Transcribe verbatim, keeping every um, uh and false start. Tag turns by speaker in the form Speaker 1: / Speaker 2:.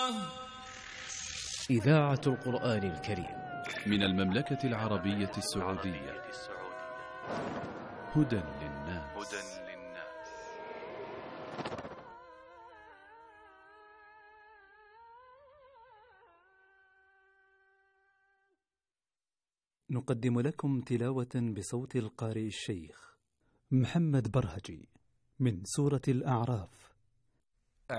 Speaker 1: إذاعة القرآن الكريم
Speaker 2: من المملكة العربية السعودية. هدى للناس.
Speaker 3: نقدم لكم تلاوة بصوت القارئ الشيخ محمد برهجي من سورة الأعراف.